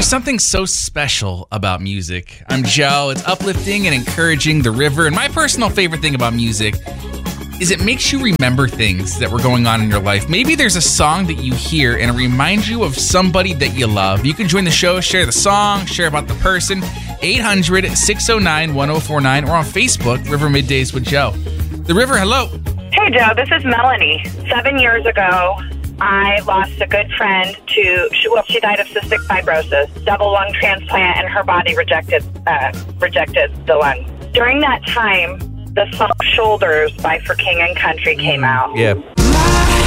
There's something so special about music. I'm Joe. It's uplifting and encouraging, The River. And my personal favorite thing about music is it makes you remember things that were going on in your life. Maybe there's a song that you hear and it reminds you of somebody that you love. You can join the show, share the song, share about the person. 800-609-1049 or on Facebook, River Middays with Joe. The River, hello. Hey, Joe. This is Melanie. 7 years ago, I lost a good friend she died of cystic fibrosis, double lung transplant, and her body rejected the lung. During that time, the song Shoulders by For King and Country came out. Yeah.